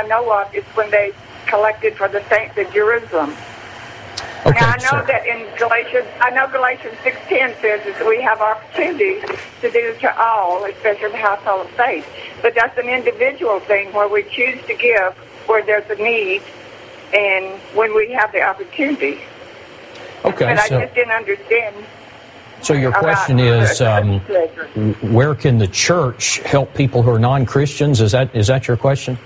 know of is when they collected for the saints in Jerusalem. Okay, now, I know Galatians 6:10 says that we have opportunity to do to all, especially the household of faith. But that's an individual thing where we choose to give where there's a need and when we have the opportunity. Okay, but I just didn't understand. So your question is, where can the church help people who are non-Christians? Is that your question?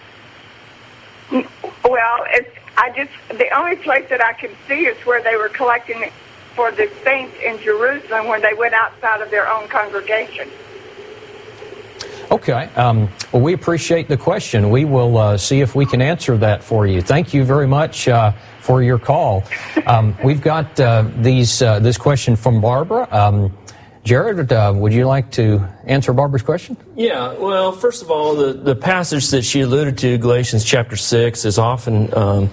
Well, the only place that I can see is where they were collecting for the saints in Jerusalem when they went outside of their own congregation. Okay. Well, we appreciate the question. We will see if we can answer that for you. Thank you very much for your call. We've got this question from Barbara. Jared, would you like to answer Barbara's question? Yeah, well, first of all, the passage that she alluded to, Galatians chapter 6, is often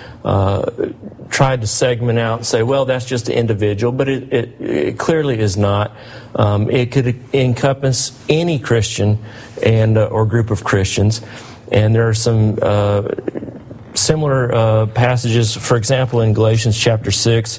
tried to segment out and say, well, that's just an individual, but it clearly is not. It could encompass any Christian and or group of Christians, and there are some similar passages. For example, in Galatians chapter 6,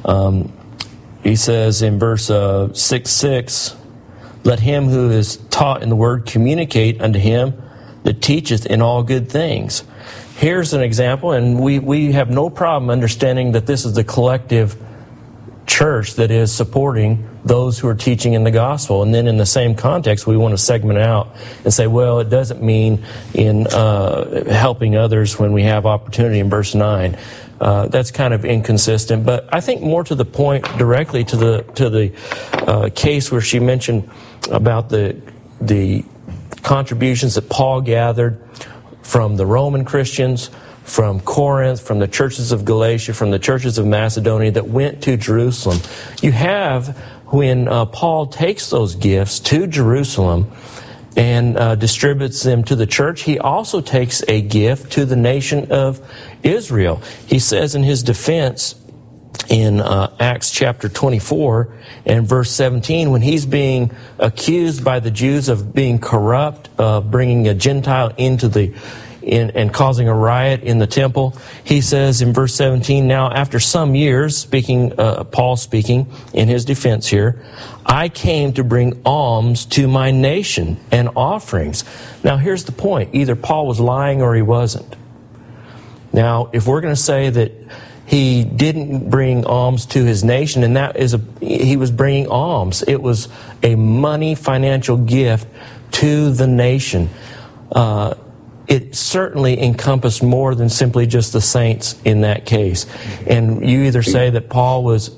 he says in verse 6:6, let him who is taught in the word communicate unto him that teacheth in all good things. Here's an example, and we have no problem understanding that this is the collective church that is supporting those who are teaching in the gospel. And then in the same context, we want to segment out and say, well, it doesn't mean in helping others when we have opportunity in verse 9. That's kind of inconsistent. But I think more to the point, directly to the case where she mentioned about the contributions that Paul gathered from the Roman Christians, from Corinth, from the churches of Galatia, from the churches of Macedonia that went to Jerusalem. You have, when Paul takes those gifts to Jerusalem and distributes them to the church, he also takes a gift to the nation of Israel. He says in his defense in Acts chapter 24 and verse 17, when he's being accused by the Jews of being corrupt, of bringing a Gentile into and causing a riot in the temple, he says in verse 17, now after some years, Paul speaking in his defense here, I came to bring alms to my nation and offerings. Now here's the point. Either Paul was lying or he wasn't. Now, if we're going to say that he didn't bring alms to his nation, and he was bringing alms. It was a money, financial gift to the nation. It certainly encompassed more than simply just the saints in that case. And you either say that Paul was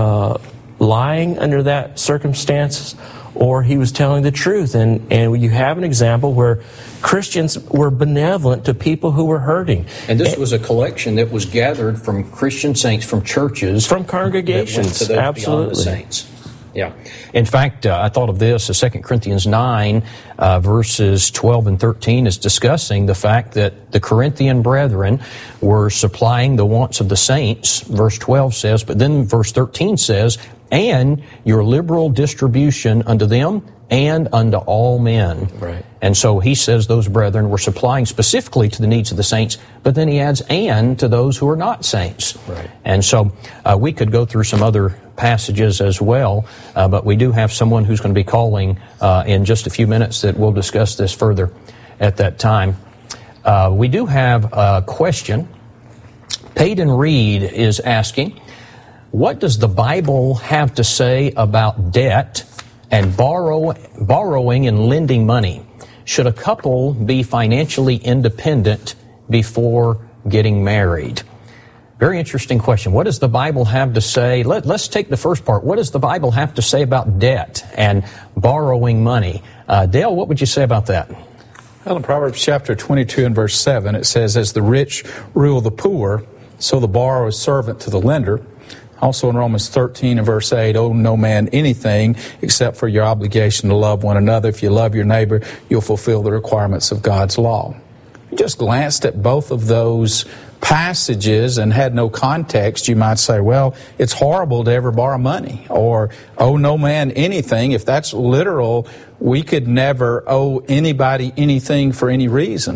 lying under that circumstances, or he was telling the truth. And you have an example where Christians were benevolent to people who were hurting. And this was a collection that was gathered from Christian saints, from churches. From congregations, absolutely. The saints. Yeah. In fact, I thought of this, 2 Corinthians 9, verses 12 and 13 is discussing the fact that the Corinthian brethren were supplying the wants of the saints. Verse 12 says, but then verse 13 says, and your liberal distribution unto them and unto all men. Right. And so he says those brethren were supplying specifically to the needs of the saints, but then he adds, and to those who are not saints. Right. And so we could go through some other passages as well, but we do have someone who's going to be calling in just a few minutes that we'll discuss this further at that time. We do have a question. Peyton Reed is asking, what does the Bible have to say about debt and borrowing and lending money? Should a couple be financially independent before getting married? Very interesting question. What does the Bible have to say? Let's take the first part. What does the Bible have to say about debt and borrowing money? Dale, what would you say about that? Well, in Proverbs chapter 22 and verse 7, it says, as the rich rule the poor, so the borrower is servant to the lender. Also in Romans 13 and verse 8, owe no man anything except for your obligation to love one another. If you love your neighbor, you'll fulfill the requirements of God's law. You just glanced at both of those passages and had no context, you might say, well, it's horrible to ever borrow money, or owe no man anything. If that's literal, we could never owe anybody anything for any reason.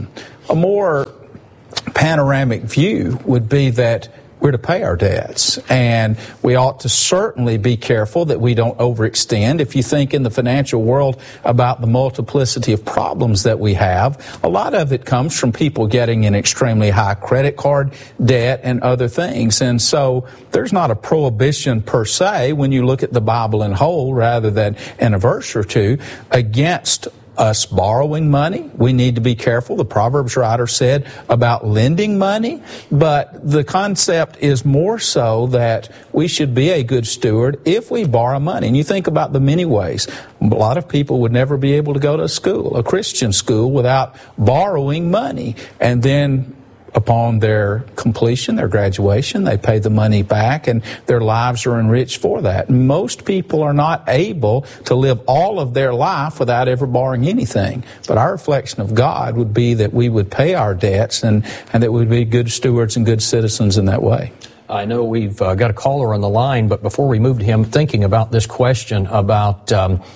a more panoramic view would be that we're to pay our debts, and we ought to certainly be careful that we don't overextend. If you think in the financial world about the multiplicity of problems that we have, a lot of it comes from people getting an extremely high credit card debt and other things. And so there's not a prohibition per se when you look at the Bible in whole rather than in a verse or two against us borrowing money. We need to be careful. The Proverbs writer said about lending money, but the concept is more so that we should be a good steward if we borrow money. And you think about the many ways. A lot of people would never be able to go to school, a Christian school, without borrowing money. And then upon their completion, their graduation, they pay the money back, and their lives are enriched for that. Most people are not able to live all of their life without ever borrowing anything. But our reflection of God would be that we would pay our debts and that we'd be good stewards and good citizens in that way. I know we've got a caller on the line, but before we move to him, thinking about this question about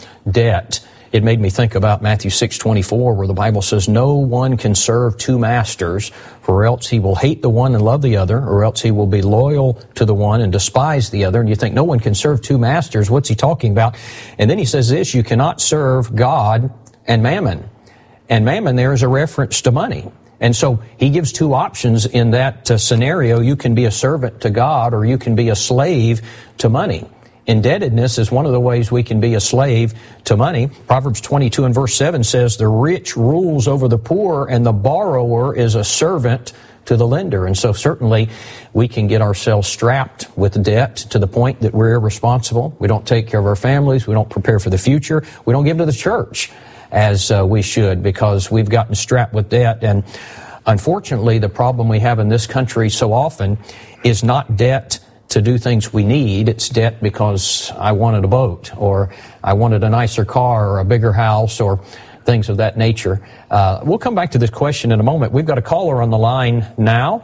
debt, it made me think about Matthew 6:24, where the Bible says, "No one can serve two masters, for else he will hate the one and love the other, or else he will be loyal to the one and despise the other." And you think, no one can serve two masters. What's he talking about? And then he says this, you cannot serve God and mammon. And mammon there is a reference to money. And so he gives two options in that scenario. You can be a servant to God, or you can be a slave to money. Indebtedness is one of the ways we can be a slave to money. Proverbs 22 and verse 7 says, "The rich rules over the poor, and the borrower is a servant to the lender." And so certainly we can get ourselves strapped with debt to the point that we're irresponsible. We don't take care of our families. We don't prepare for the future. We don't give to the church as we should, because we've gotten strapped with debt. And unfortunately, the problem we have in this country so often is not debt to do things we need. It's debt because I wanted a boat, or I wanted a nicer car, or a bigger house, or things of that nature. We'll come back to this question in a moment. We've got a caller on the line now.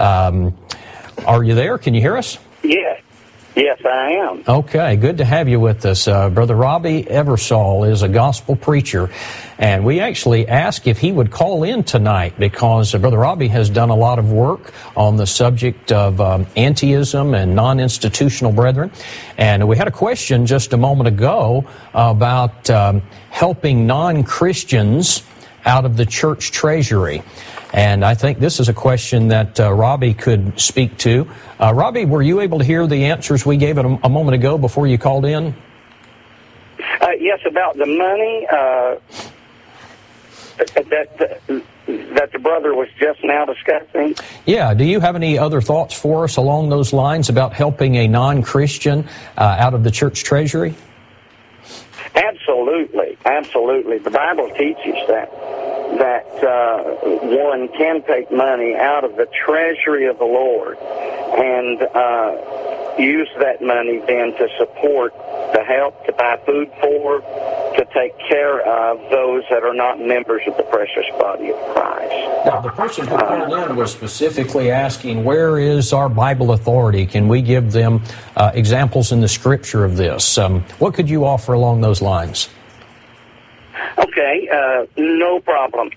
Are you there? Can you hear us? Yes. Yes, I am. Okay, good to have you with us. Brother Robbie Eversole is a gospel preacher, and we actually asked if he would call in tonight because Brother Robbie has done a lot of work on the subject of antiism and non-institutional brethren. And we had a question just a moment ago about helping non-Christians out of the church treasury. And I think this is a question that Robbie could speak to. Robbie, were you able to hear the answers we gave a moment ago before you called in? Yes, about the money that the brother was just now discussing. Yeah. Do you have any other thoughts for us along those lines about helping a non-Christian out of the church treasury? Absolutely. Absolutely. The Bible teaches that one can take money out of the treasury of the Lord and use that money then to support, to help, to buy food for, to take care of those that are not members of the precious body of Christ. Now, the person who called in was specifically asking, where is our Bible authority? Can we give them examples in the Scripture of this? What could you offer along those lines? Okay, no problem.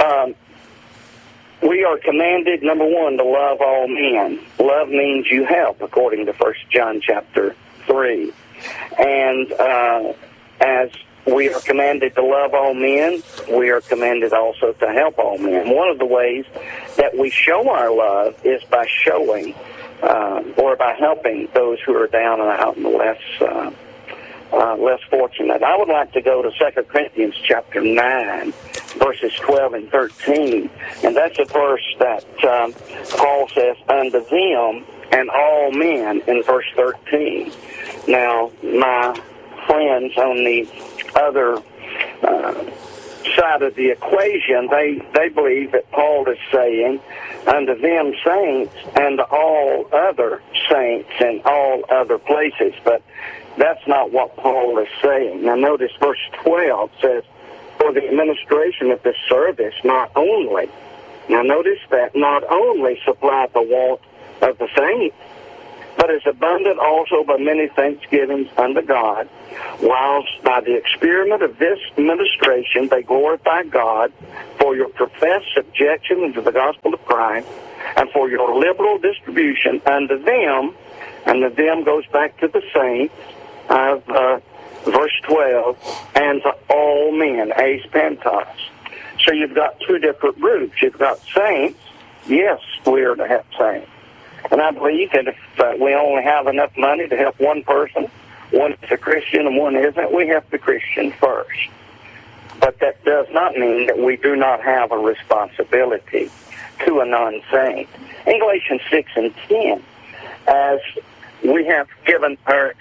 We are commanded, number one, to love all men. Love means you help, according to 1 John chapter 3. And as we are commanded to love all men, we are commanded also to help all men. One of the ways that we show our love is by showing or by helping those who are down and out and less fortunate. I would like to go to 2 Corinthians chapter 9, verses 12 and 13. And that's a verse that Paul says, unto them and all men, in verse 13. Now, my friends on the other side of the equation, they believe that Paul is saying, unto them saints and all other saints in all other places. But that's not what Paul is saying. Now notice verse 12 says, for the administration of this service not only, now notice that, not only supply the want of the saints, but is abundant also by many thanksgivings unto God, whilst by the experiment of this ministration they glorify God for your professed subjection unto the gospel of Christ, and for your liberal distribution unto them, and the them goes back to the saints of verse 12, and to all men, ace pentos. So you've got two different groups. You've got saints. Yes, we are to help saints. And I believe that if we only have enough money to help one person, one is a Christian and one isn't, we help the Christian first. But that does not mean that we do not have a responsibility to a non-saint. In Galatians 6 and 10, as we have given,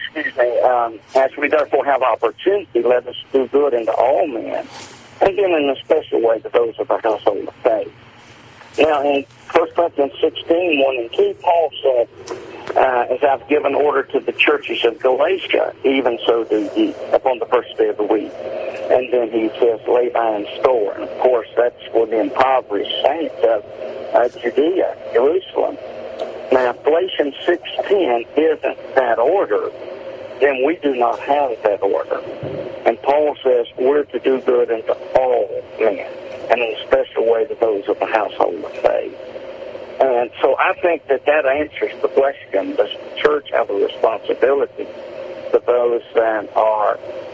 as we therefore have opportunity, let us do good unto all men, and then in a special way to those of the household of faith. Now, in 1 Corinthians 16, 1 and 2, Paul said, as I've given order to the churches of Galatia, even so do ye, upon the first day of the week. And then he says, lay by in store. And of course, that's for the impoverished saints of Judea, Jerusalem. Now, if Galatians 6:10 isn't that order, then we do not have that order. And Paul says we're to do good unto all men, and in a special way to those of the household of faith. And so I think that answers the question, does the church have a responsibility to those that are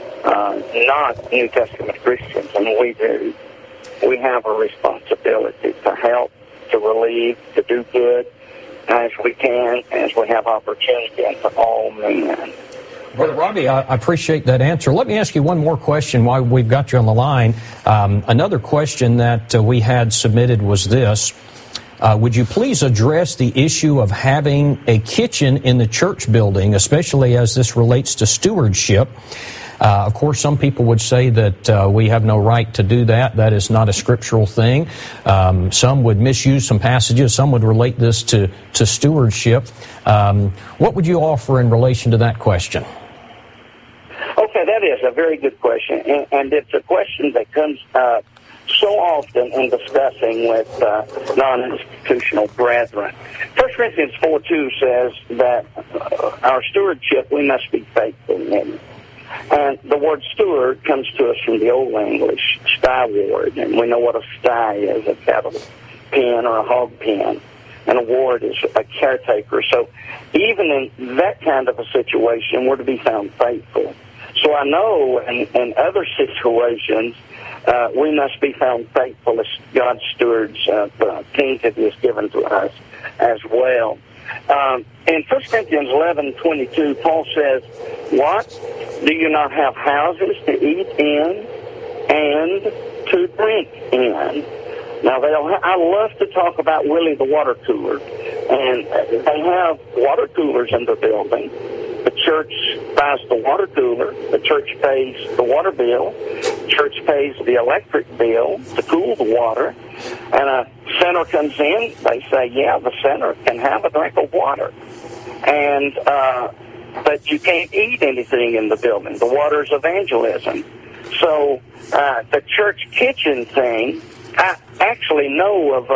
not New Testament Christians? And we do. We have a responsibility to help, to relieve, to do good as we can, as we have opportunity, and to all men. Brother Robbie, I appreciate that answer. Let me ask you one more question while we've got you on the line. Another question that we had submitted was this. Would you please address the issue of having a kitchen in the church building, especially as this relates to stewardship? Of course, some people would say that we have no right to do that. That is not a scriptural thing. Some would misuse some passages. Some would relate this to stewardship. What would you offer in relation to that question? Okay, that is a very good question, and it's a question that comes up so often in discussing with non-institutional brethren. 1 Corinthians 4:2 says that our stewardship, we must be faithful in. And the word steward comes to us from the Old English, styward, and we know what a sty is, a cattle pen or a hog pen, and a ward is a caretaker. So even in that kind of a situation, we're to be found faithful. So I know in other situations, we must be found faithful as God's stewards of things that He has given to us as well. In 1 Corinthians 11:22, Paul says, what? Do you not have houses to eat in and to drink in? Now, I love to talk about Willie the water cooler, and they have water coolers in the building. The church buys the water cooler. The church pays the water bill. The church pays the electric bill to cool the water. And a sinner comes in. They say, yeah, the sinner can have a drink of water. And but you can't eat anything in the building. The water's evangelism. So the church kitchen thing, I actually know of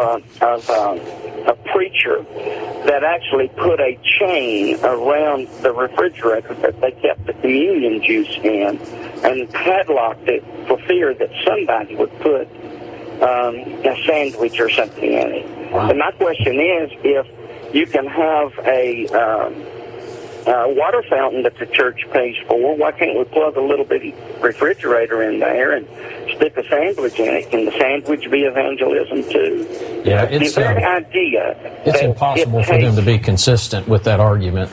a preacher that actually put a chain around the refrigerator that they kept the communion juice in and padlocked it for fear that somebody would put a sandwich or something in it. Wow. And my question is, if you can have a water fountain that the church pays for, why can't we plug a little bitty refrigerator in there and stick a sandwich in it? Can the sandwich be evangelism too? Yeah, it's the very idea. It's impossible for them to be consistent with that argument.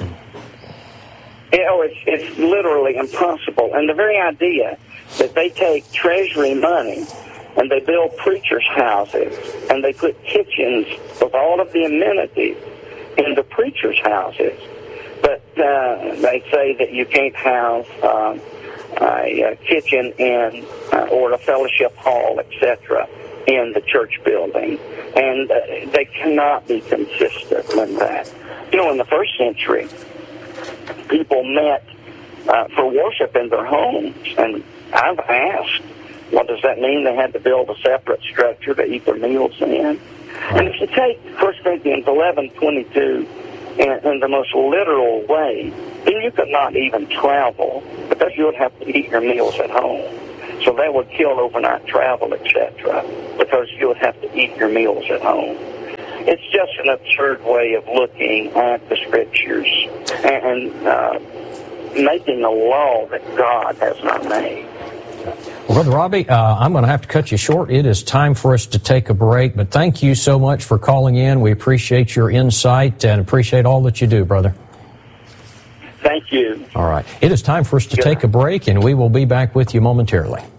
It's literally impossible. And the very idea that they take treasury money and they build preachers' houses and they put kitchens with all of the amenities in the preachers' houses, but they say that you can't have a kitchen in or a fellowship hall, etc., in the church building, and they cannot be consistent with that. You know, in the first century, people met for worship in their homes, and I've asked, what does that mean? They had to build a separate structure to eat their meals in. And if you take 1 Corinthians 11:22, in the most literal way, then you could not even travel because you would have to eat your meals at home. So that would kill overnight travel, etc., because you would have to eat your meals at home. It's just an absurd way of looking at the Scriptures and making a law that God has not made. Well, Brother Robbie, I'm going to have to cut you short. It is time for us to take a break, but thank you so much for calling in. We appreciate your insight and appreciate all that you do, brother. Thank you. All right. It is time for us to take a break, and we will be back with you momentarily.